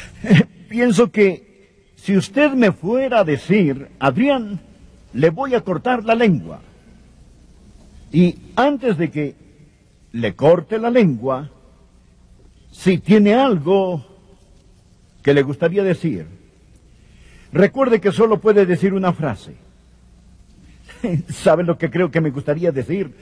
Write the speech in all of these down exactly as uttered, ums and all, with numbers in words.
Pienso que si usted me fuera a decir, Adrián, le voy a cortar la lengua, y antes de que le corte la lengua, si tiene algo que le gustaría decir, recuerde que solo puede decir una frase. ¿Sabe lo que creo que me gustaría decir?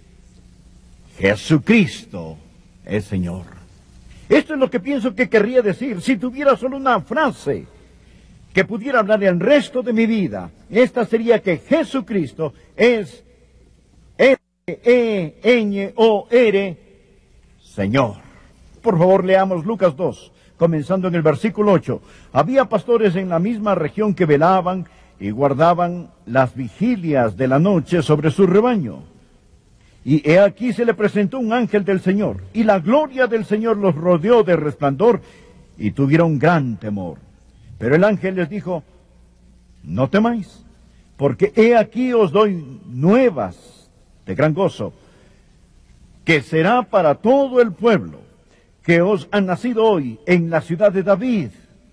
Jesucristo es Señor. Esto es lo que pienso que querría decir. Si tuviera solo una frase que pudiera hablar el resto de mi vida, esta sería que Jesucristo es S E N O R, Señor. Por favor, leamos Lucas dos, comenzando en el versículo ocho. Había pastores en la misma región que velaban y guardaban las vigilias de la noche sobre su rebaño. Y he aquí se le presentó un ángel del Señor, y la gloria del Señor los rodeó de resplandor, y tuvieron gran temor. Pero el ángel les dijo, no temáis, porque he aquí os doy nuevas de gran gozo, que será para todo el pueblo, que os ha nacido hoy en la ciudad de David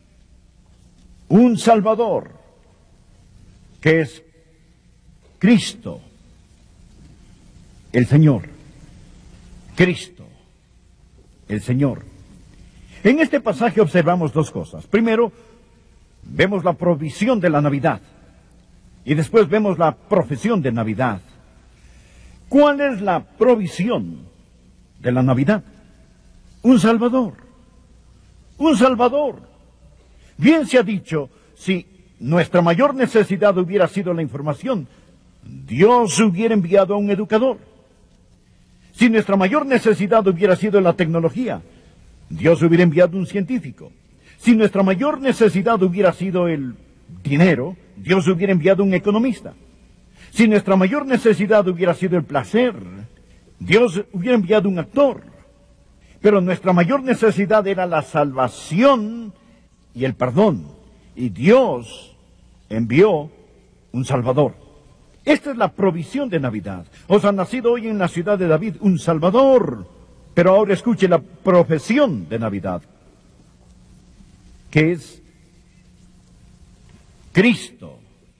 un Salvador, que es Cristo, el Señor. Cristo, el Señor. En este pasaje observamos dos cosas. Primero, vemos la provisión de la Navidad, y después vemos la profesión de Navidad. ¿Cuál es la provisión de la Navidad? Un Salvador. Un Salvador. Bien se ha dicho, si nuestra mayor necesidad hubiera sido la información, Dios hubiera enviado a un educador. Si nuestra mayor necesidad hubiera sido la tecnología, Dios hubiera enviado un científico. Si nuestra mayor necesidad hubiera sido el dinero, Dios hubiera enviado un economista. Si nuestra mayor necesidad hubiera sido el placer, Dios hubiera enviado un actor. Pero nuestra mayor necesidad era la salvación y el perdón. Y Dios envió un Salvador. Esta es la provisión de Navidad. Os ha nacido hoy en la ciudad de David un Salvador. Pero ahora escuche la profesión de Navidad, que es Cristo,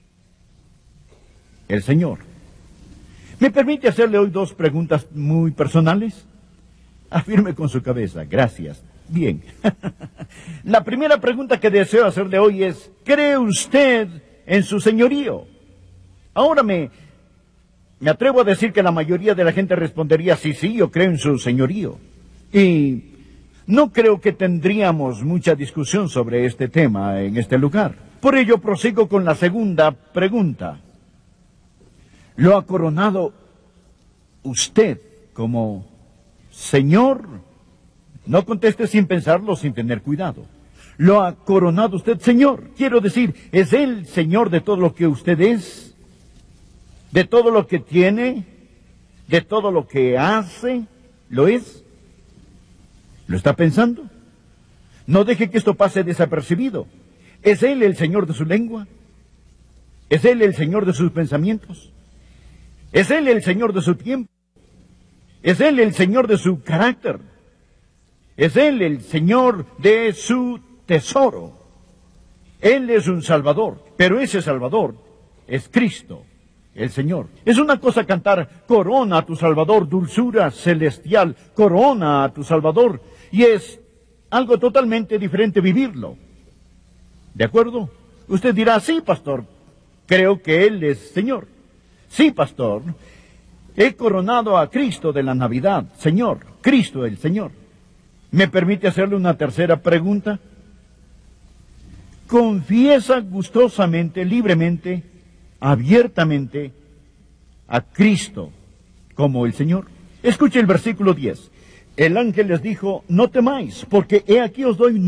el Señor. ¿Me permite hacerle hoy dos preguntas muy personales? Afirme con su cabeza. Gracias. Bien. La primera pregunta que deseo hacerle hoy es, ¿cree usted en su señorío? Ahora me, me atrevo a decir que la mayoría de la gente respondería, sí, sí, yo creo en su señorío. Y no creo que tendríamos mucha discusión sobre este tema en este lugar. Por ello prosigo con la segunda pregunta. ¿Lo ha coronado usted como Señor? No conteste sin pensarlo, sin tener cuidado. ¿Lo ha coronado usted Señor? Quiero decir, ¿es Él Señor de todo lo que usted es? ¿De todo lo que tiene? ¿De todo lo que hace? ¿Lo es? ¿Lo está pensando? No deje que esto pase desapercibido. ¿Es Él el Señor de su lengua? ¿Es Él el Señor de sus pensamientos? ¿Es Él el Señor de su tiempo? ¿Es Él el Señor de su carácter? ¿Es Él el Señor de su tesoro? Él es un Salvador, pero ese Salvador es Cristo, el Señor. Es una cosa cantar, corona a tu Salvador, dulzura celestial, corona a tu Salvador, y es algo totalmente diferente vivirlo. ¿De acuerdo? Usted dirá, sí, pastor, creo que Él es Señor. Sí, pastor, he coronado a Cristo de la Navidad, Señor, Cristo el Señor. ¿Me permite hacerle una tercera pregunta? ¿Confiesa gustosamente, libremente, abiertamente a Cristo como el Señor? Escuche el versículo diez. El ángel les dijo, no temáis, porque he aquí os doy